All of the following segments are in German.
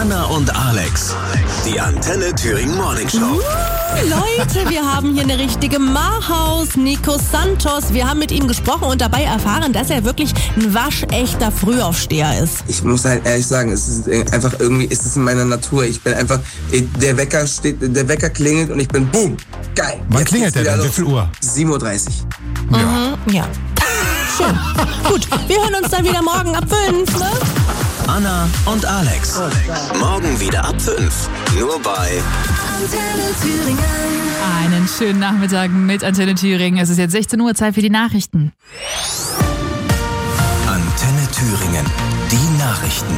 Anna und Alex, die Antenne Thüringen Morning Show. Leute, wir haben hier eine richtige Mahaus, Nico Santos. Wir haben mit ihm gesprochen und dabei erfahren, dass er wirklich ein waschechter Frühaufsteher ist. Ich muss halt ehrlich sagen, es ist einfach irgendwie, ist es in meiner Natur. Ich bin einfach, der Wecker klingelt und ich bin boom, geil. Wann klingelt der denn? Wie viel Uhr? 7:30 Uhr. Ja. Schön. Gut, wir hören uns dann wieder morgen ab 5, ne? Anna und Alex. Morgen wieder ab 5. Nur bei Antenne Thüringen. Einen schönen Nachmittag mit Antenne Thüringen. Es ist jetzt 16 Uhr, Zeit für die Nachrichten. Antenne Thüringen. Die Nachrichten.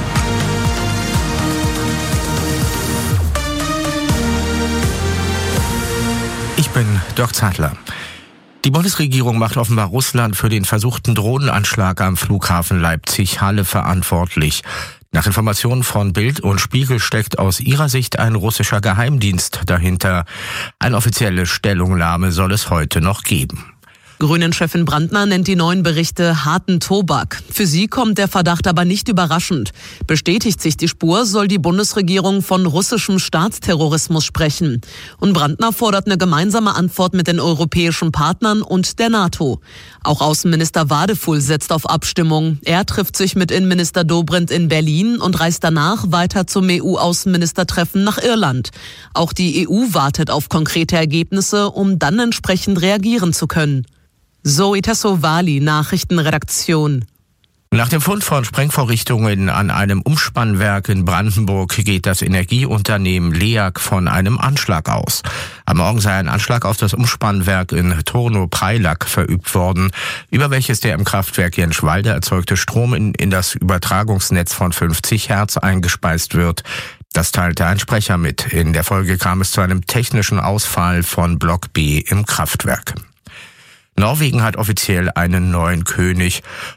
Ich bin Dirk Zadler. Die Bundesregierung macht offenbar Russland für den versuchten Drohnenanschlag am Flughafen Leipzig-Halle verantwortlich. Nach Informationen von Bild und Spiegel steckt aus ihrer Sicht ein russischer Geheimdienst dahinter. Eine offizielle Stellungnahme soll es heute noch geben. Grünen-Chefin Brandner nennt die neuen Berichte harten Tobak. Für sie kommt der Verdacht aber nicht überraschend. Bestätigt sich die Spur, soll die Bundesregierung von russischem Staatsterrorismus sprechen. Und Brandner fordert eine gemeinsame Antwort mit den europäischen Partnern und der NATO. Auch Außenminister Wadefuhl setzt auf Abstimmung. Er trifft sich mit Innenminister Dobrindt in Berlin und reist danach weiter zum EU-Außenministertreffen nach Irland. Auch die EU wartet auf konkrete Ergebnisse, um dann entsprechend reagieren zu können. Zoe Tassovali, Nachrichtenredaktion. Nach dem Fund von Sprengvorrichtungen an einem Umspannwerk in Brandenburg geht das Energieunternehmen LEAG von einem Anschlag aus. Am Morgen sei ein Anschlag auf das Umspannwerk in Turno-Preilack verübt worden, über welches der im Kraftwerk Jenschwalde erzeugte Strom in das Übertragungsnetz von 50 Hertz eingespeist wird. Das teilte ein Sprecher mit. In der Folge kam es zu einem technischen Ausfall von Block B im Kraftwerk. Norwegen hat offiziell einen neuen König.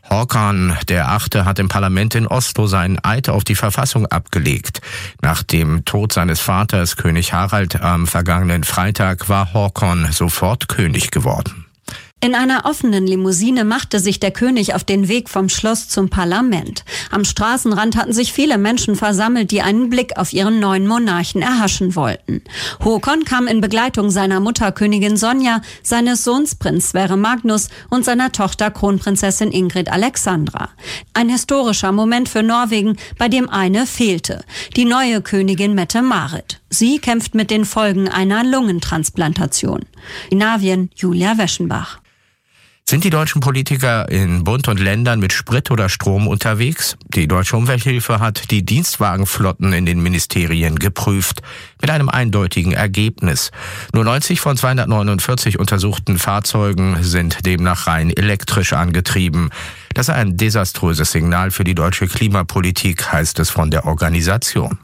Håkon VIII. Hat im Parlament in Oslo seinen Eid auf die Verfassung abgelegt. Nach dem Tod seines Vaters, König Harald, am vergangenen Freitag war Håkon sofort König geworden. In einer offenen Limousine machte sich der König auf den Weg vom Schloss zum Parlament. Am Straßenrand hatten sich viele Menschen versammelt, die einen Blick auf ihren neuen Monarchen erhaschen wollten. Håkon kam in Begleitung seiner Mutter Königin Sonja, seines Sohns Prinz Sverre Magnus und seiner Tochter Kronprinzessin Ingrid Alexandra. Ein historischer Moment für Norwegen, bei dem eine fehlte: die neue Königin Mette-Marit. Sie kämpft mit den Folgen einer Lungentransplantation. Skandinavien, Julia Weschenbach. Sind die deutschen Politiker in Bund und Ländern mit Sprit oder Strom unterwegs? Die Deutsche Umwelthilfe hat die Dienstwagenflotten in den Ministerien geprüft, mit einem eindeutigen Ergebnis. Nur 90 von 249 untersuchten Fahrzeugen sind demnach rein elektrisch angetrieben. Das sei ein desaströses Signal für die deutsche Klimapolitik, heißt es von der Organisation.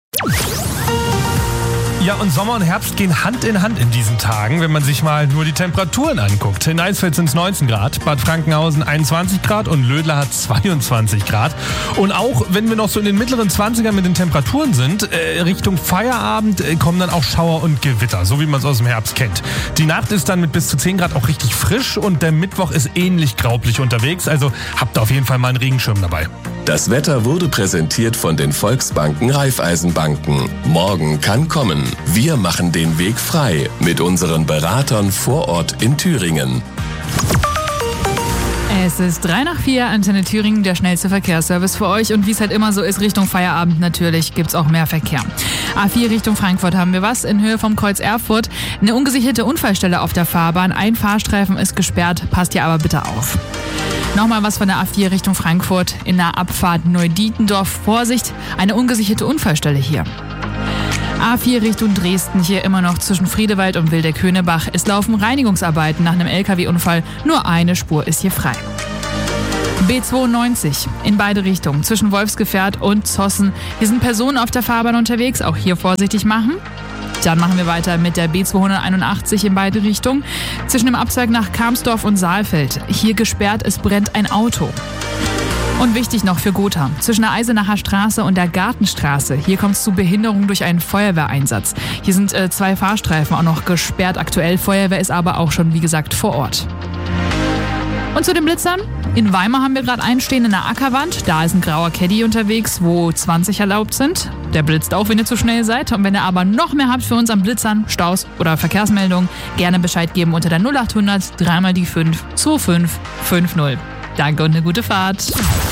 Ja, und Sommer und Herbst gehen Hand in Hand in diesen Tagen, wenn man sich mal nur die Temperaturen anguckt. In Eisfeld sind es 19 Grad, Bad Frankenhausen 21 Grad und Lödla hat 22 Grad. Und auch wenn wir noch so in den mittleren 20ern mit den Temperaturen sind, Richtung Feierabend kommen dann auch Schauer und Gewitter, so wie man es aus dem Herbst kennt. Die Nacht ist dann mit bis zu 10 Grad auch richtig frisch und der Mittwoch ist ähnlich graublich unterwegs, also habt ihr auf jeden Fall mal einen Regenschirm dabei. Das Wetter wurde präsentiert von den Volksbanken Raiffeisenbanken. Morgen kann kommen. Wir machen den Weg frei mit unseren Beratern vor Ort in Thüringen. Es ist 3:04, Antenne Thüringen, der schnellste Verkehrsservice für euch. Und wie es halt immer so ist, Richtung Feierabend natürlich gibt's auch mehr Verkehr. A4 Richtung Frankfurt haben wir was. In Höhe vom Kreuz Erfurt eine ungesicherte Unfallstelle auf der Fahrbahn. Ein Fahrstreifen ist gesperrt, passt hier aber bitte auf. Nochmal was von der A4 Richtung Frankfurt. In der Abfahrt Neudietendorf. Vorsicht, eine ungesicherte Unfallstelle hier. A4 Richtung Dresden, hier immer noch zwischen Friedewald und Wildeck-Höhnebach. Es laufen Reinigungsarbeiten nach einem LKW-Unfall. Nur eine Spur ist hier frei. B92 in beide Richtungen, zwischen Wolfsgefährt und Zossen. Hier sind Personen auf der Fahrbahn unterwegs, auch hier vorsichtig machen. Dann machen wir weiter mit der B281 in beide Richtungen, zwischen dem Abzweig nach Kamsdorf und Saalfeld. Hier gesperrt, es brennt ein Auto. Und wichtig noch für Gotha, zwischen der Eisenacher Straße und der Gartenstraße. Hier kommt es zu Behinderung durch einen Feuerwehreinsatz. Hier sind 2 Fahrstreifen auch noch gesperrt aktuell. Feuerwehr ist aber auch schon, wie gesagt, vor Ort. Und zu den Blitzern? In Weimar haben wir gerade einstehen in der Ackerwand. Da ist ein grauer Caddy unterwegs, wo 20 erlaubt sind. Der blitzt auch, wenn ihr zu schnell seid. Und wenn ihr aber noch mehr habt für uns an Blitzern, Staus oder Verkehrsmeldungen, gerne Bescheid geben unter der 0800 3 die 5 2550. Danke und eine gute Fahrt.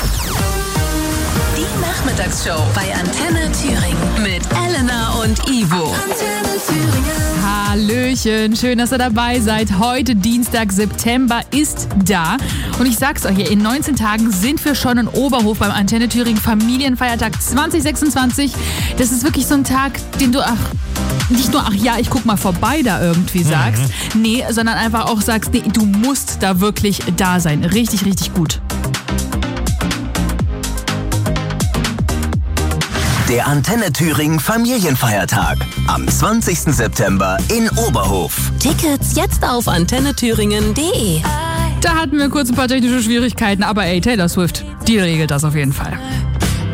Die Nachmittagsshow bei Antenne Thüringen mit Elena und Ivo. Antenne Thüringen. Hallöchen, schön, dass ihr dabei seid. Heute Dienstag, September ist da. Und ich sag's euch, in 19 Tagen sind wir schon in Oberhof beim Antenne Thüringen Familienfeiertag 2026. Das ist wirklich so ein Tag, den du nicht nur, ich guck mal vorbei da irgendwie sagst. Nee, sondern einfach auch sagst, nee, du musst da wirklich da sein. Richtig, richtig gut. Der Antenne Thüringen Familienfeiertag am 20. September in Oberhof. Tickets jetzt auf antennethüringen.de. Da hatten wir kurz ein paar technische Schwierigkeiten, aber Taylor Swift, die regelt das auf jeden Fall.